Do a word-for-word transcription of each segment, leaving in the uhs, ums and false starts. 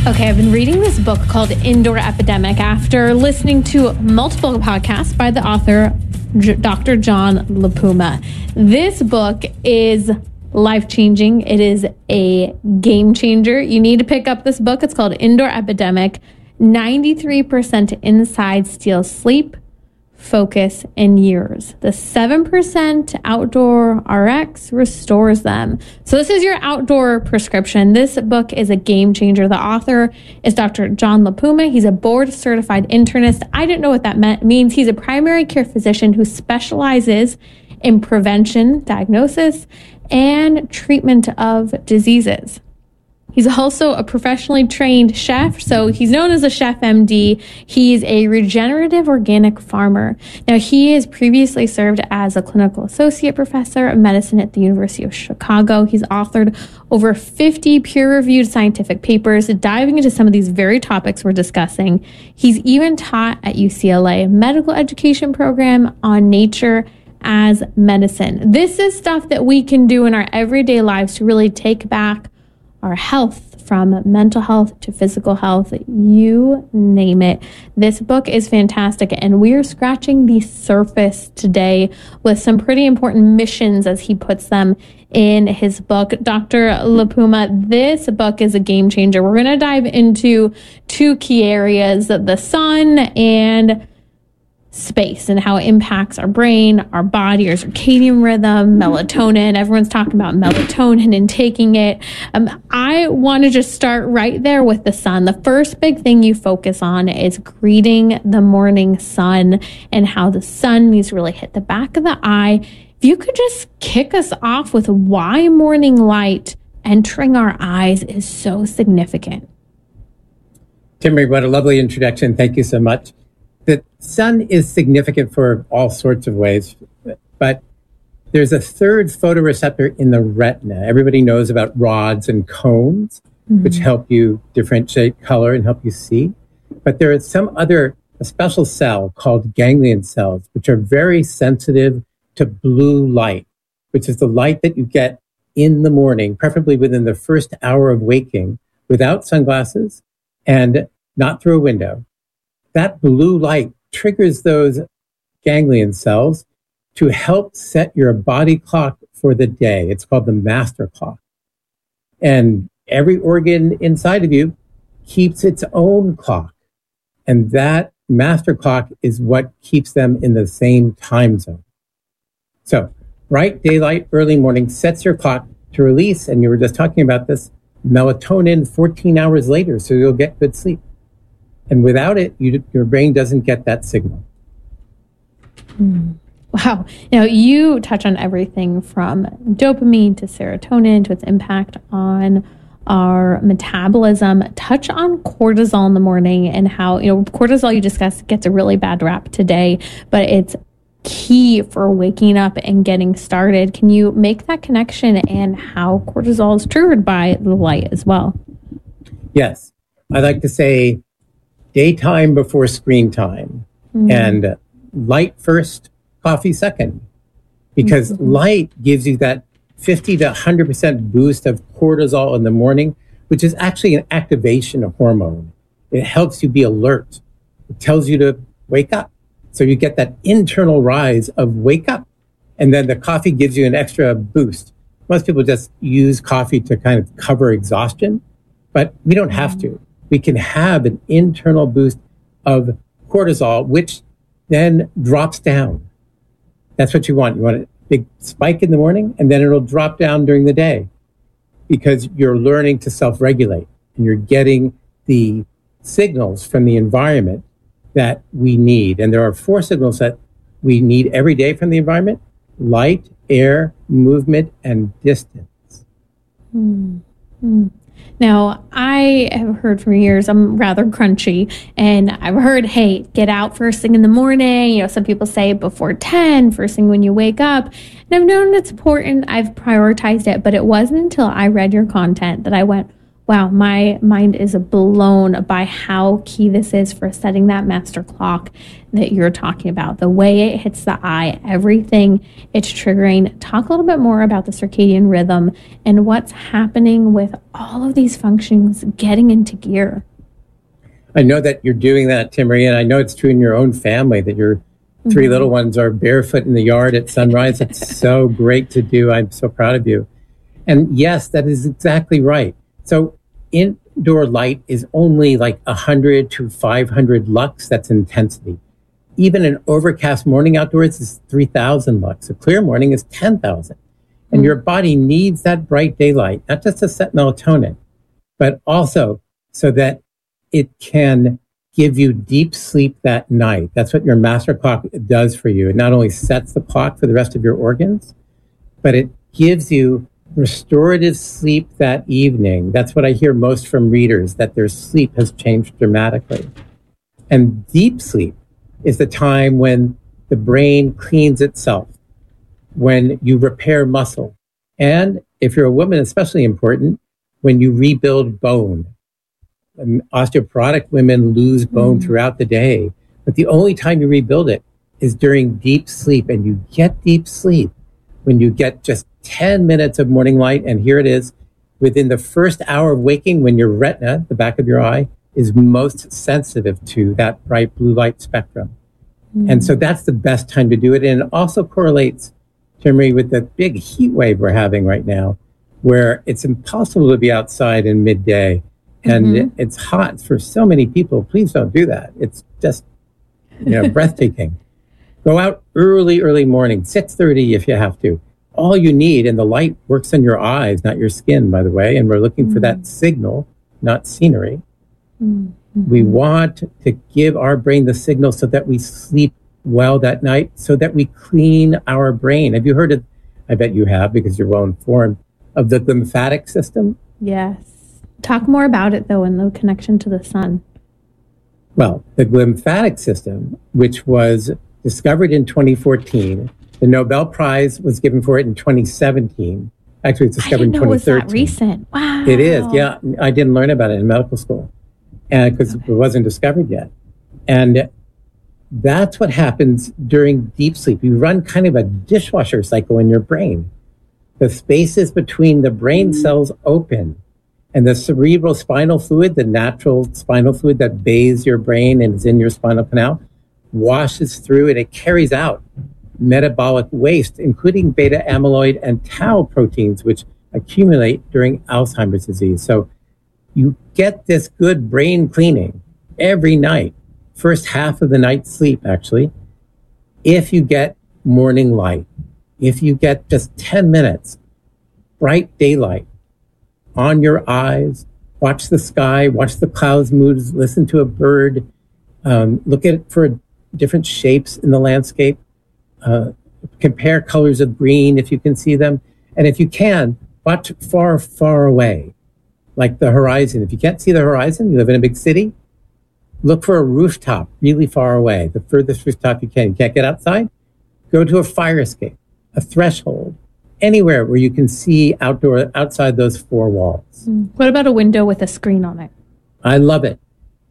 Okay, I've been reading this book called Indoor Epidemic after listening to multiple podcasts by the author, J- Doctor John LaPuma. This book is life-changing. It is a game changer. You need to pick up this book. It's called Indoor Epidemic. ninety-three percent inside steals sleep, focus, and years. The seven percent outdoor R X restores them. So this is your outdoor prescription. This book is a game changer. The author is Doctor John LaPuma. He's a board-certified internist. I didn't know what that meant, means. He's a primary care physician who specializes in prevention, diagnosis, and treatment of diseases. He's also a professionally trained chef, so he's known as a chef M D. He's a regenerative organic farmer. Now, he has previously served as a clinical associate professor of medicine at the University of Chicago. He's authored over fifty peer-reviewed scientific papers diving into some of these very topics we're discussing. He's even taught at U C L A medical education program on nature as medicine. This is stuff that we can do in our everyday lives to really take back our health, from mental health to physical health, you name it. This book is fantastic, and we're scratching the surface today with some pretty important missions as he puts them in his book. Doctor LaPuma, this book is a game changer. We're going to dive into two key areas, the sun and space, and how it impacts our brain, our body, our circadian rhythm, melatonin. Everyone's talking about melatonin and taking it. Um, I want to just start right there with the sun. The first big thing you focus on is greeting the morning sun and how the sun needs to really hit the back of the eye. If you could just kick us off with why morning light entering our eyes is so significant. Timmy, what a lovely introduction. Thank you so much. The sun is significant for all sorts of ways, but there's a third photoreceptor in the retina. Everybody knows about rods and cones, mm-hmm. which help you differentiate color and help you see. But there is some other, a special cell called ganglion cells, which are very sensitive to blue light, which is the light that you get in the morning, preferably within the first hour of waking, without sunglasses and not through a window. That blue light triggers those ganglion cells to help set your body clock for the day. It's called the master clock. And every organ inside of you keeps its own clock. And that master clock is what keeps them in the same time zone. So bright daylight, early morning sets your clock to release, and you were just talking about this, melatonin fourteen hours later, so you'll get good sleep. And without it, you, your brain doesn't get that signal. Mm. Wow. Now, you touch on everything from dopamine to serotonin to its impact on our metabolism. Touch on cortisol in the morning and how, you know, cortisol you discussed gets a really bad rap today, but it's key for waking up and getting started. Can you make that connection and how cortisol is triggered by the light as well? Yes. I like to say, daytime before screen time, mm. and light first, coffee second. Because mm-hmm. light gives you that fifty to one hundred percent boost of cortisol in the morning, which is actually an activation hormone. It helps you be alert. It tells you to wake up. So you get that internal rise of wake up. And then the coffee gives you an extra boost. Most people just use coffee to kind of cover exhaustion, but we don't have to. We can have an internal boost of cortisol, which then drops down. That's what you want. You want a big spike in the morning, and then it'll drop down during the day because you're learning to self-regulate and you're getting the signals from the environment that we need. And there are four signals that we need every day from the environment: light, air, movement, and distance. Mm-hmm. Now, I have heard for years, I'm rather crunchy, and I've heard, hey, get out first thing in the morning. You know, some people say before ten, first thing when you wake up. And I've known it's important. I've prioritized it, but it wasn't until I read your content that I went, Wow, my mind is blown by how key this is for setting that master clock that you're talking about. The way it hits the eye, everything it's triggering. Talk a little bit more about the circadian rhythm and what's happening with all of these functions getting into gear. I know that you're doing that, Timmerie, and I know it's true in your own family that your three mm-hmm. little ones are barefoot in the yard at sunrise. It's so great to do. I'm so proud of you. And yes, that is exactly right. So indoor light is only like one hundred to five hundred lux. That's intensity. Even an overcast morning outdoors is three thousand lux. A clear morning is ten thousand. And mm. your body needs that bright daylight, not just to set melatonin, but also so that it can give you deep sleep that night. That's what your master clock does for you. It not only sets the clock for the rest of your organs, but it gives you restorative sleep that evening. That's what I hear most from readers, that their sleep has changed dramatically. And deep sleep is the time when the brain cleans itself, when you repair muscle. And if you're a woman, especially important, when you rebuild bone. Osteoporotic women lose bone mm. throughout the day, but the only time you rebuild it is during deep sleep. And you get deep sleep when you get just ten minutes of morning light. And here it is, within the first hour of waking, when your retina, the back of your eye, is most sensitive to that bright blue light spectrum. Mm. And so that's the best time to do it. And it also correlates, Timmerie, with the big heat wave we're having right now, where it's impossible to be outside in midday. And mm-hmm. it's hot for so many people. Please don't do that. It's just, you know, breathtaking. Go out early, early morning, six thirty if you have to. All you need, and the light works on your eyes, not your skin, by the way, and we're looking mm-hmm. for that signal, not scenery. Mm-hmm. We want to give our brain the signal so that we sleep well that night, so that we clean our brain. Have you heard of, I bet you have because you're well informed, of the lymphatic system? Yes. Talk more about it, though, and the connection to the sun. Well, the lymphatic system, which was discovered in twenty fourteen, the Nobel Prize was given for it in twenty seventeen. Actually, it's discovered in twenty thirteen. I didn't know it was that recent. Wow. It is, yeah. I didn't learn about it in medical school because okay. it wasn't discovered yet. And that's what happens during deep sleep. You run kind of a dishwasher cycle in your brain. The spaces between the brain mm. cells open. And the cerebral spinal fluid, the natural spinal fluid that bathes your brain and is in your spinal canal, washes through and it carries out metabolic waste, including beta amyloid and tau proteins, which accumulate during Alzheimer's disease. So you get this good brain cleaning every night, first half of the night's sleep, actually, if you get morning light, if you get just ten minutes, bright daylight, on your eyes, watch the sky, watch the clouds move, listen to a bird, um, look at it for different shapes in the landscape, uh, compare colors of green if you can see them. And if you can, watch far, far away, like the horizon. If you can't see the horizon, you live in a big city, look for a rooftop really far away, the furthest rooftop you can. You can't get outside? Go to a fire escape, a threshold, anywhere where you can see outdoor, outside those four walls. What about a window with a screen on it? I love it.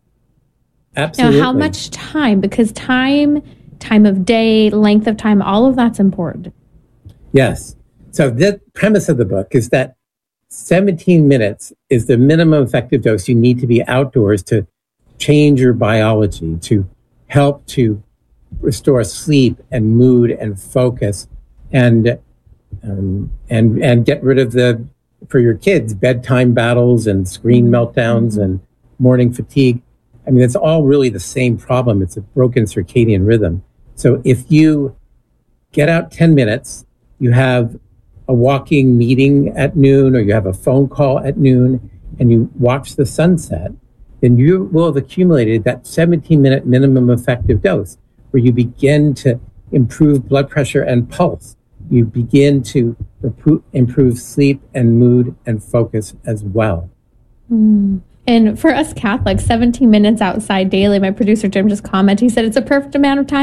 Absolutely. Now, how much time? Because time, time of day, length of time, all of that's important. Yes. So the premise of the book is that seventeen minutes is the minimum effective dose you need to be outdoors to change your biology, to help to restore sleep and mood and focus and Um, and and get rid of the, for your kids, bedtime battles and screen meltdowns mm-hmm. and morning fatigue. I mean, it's all really the same problem. It's a broken circadian rhythm. So if you get out ten minutes, you have a walking meeting at noon or you have a phone call at noon and you watch the sunset, then you will have accumulated that seventeen minute minimum effective dose where you begin to improve blood pressure and pulse. You begin to improve sleep and mood and focus as well. Mm. And for us Catholics, seventeen minutes outside daily, my producer Jim just commented, he said it's a perfect amount of time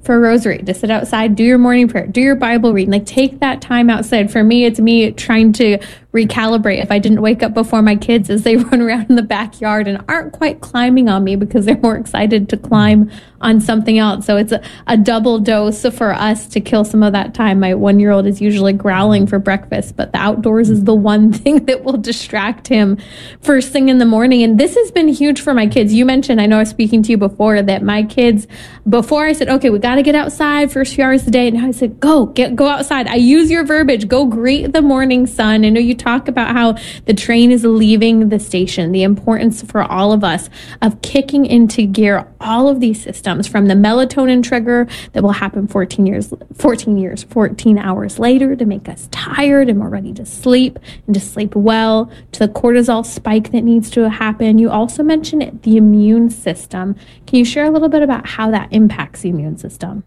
for a rosary, to sit outside, do your morning prayer, do your Bible reading. Like, take that time outside. For me, it's me trying to recalibrate if I didn't wake up before my kids as they run around in the backyard and aren't quite climbing on me because they're more excited to climb on something else. So it's a, a double dose for us to kill some of that time. My one-year-old is usually growling for breakfast, but the outdoors is the one thing that will distract him first thing in the morning. And this has been huge for my kids. You mentioned, I know I was speaking to you before, that my kids, before I said, okay, we got to get outside first few hours a day. And I said, go, get, go outside. I use your verbiage, go greet the morning sun. I know you talk about how the train is leaving the station, the importance for all of us of kicking into gear all of these systems, from the melatonin trigger that will happen fourteen years, fourteen years, fourteen hours later to make us tired and more ready to sleep and to sleep well, to the cortisol spike that needs to happen. You also mentioned it, the immune system. Can you share a little bit about how that impacts the immune system?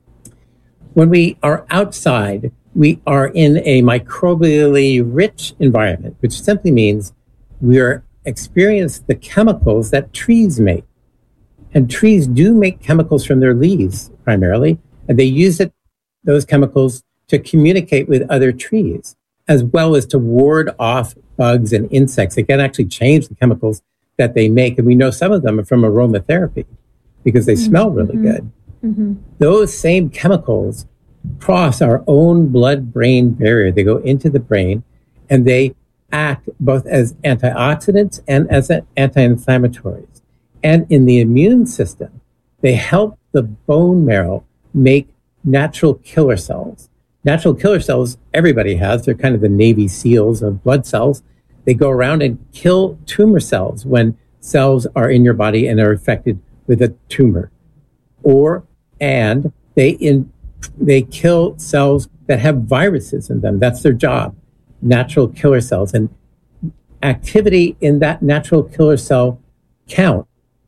When we are outside, we are in a microbially rich environment, which simply means we are experiencing the chemicals that trees make. And trees do make chemicals from their leaves primarily, and they use it, those chemicals, to communicate with other trees, as well as to ward off bugs and insects. They can actually change the chemicals that they make, and we know some of them are from aromatherapy because they mm-hmm. smell really mm-hmm. good. Mm-hmm. Those same chemicals cross our own blood-brain barrier. They go into the brain, and they act both as antioxidants and as anti-inflammatories. And in the immune system, they help the bone marrow make natural killer cells. Natural killer cells, everybody has. They're kind of the Navy SEALs of blood cells. They go around and kill tumor cells when cells are in your body and are affected with a tumor. Or, and they in, they kill cells that have viruses in them. That's their job, natural killer cells. And activity in that natural killer cell count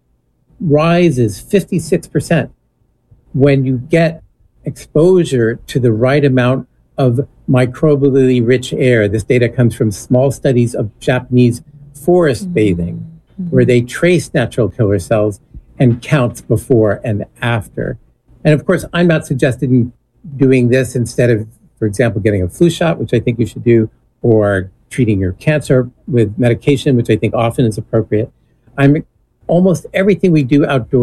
rises fifty-six percent when you get exposure to the right amount of microbially rich air. This data comes from small studies of Japanese forest mm-hmm. bathing, mm-hmm. where they trace natural killer cells and counts before and after. And of course, I'm not suggesting doing this instead of, for example, getting a flu shot, which I think you should do, or treating your cancer with medication, which I think often is appropriate. I'm almost everything we do outdoors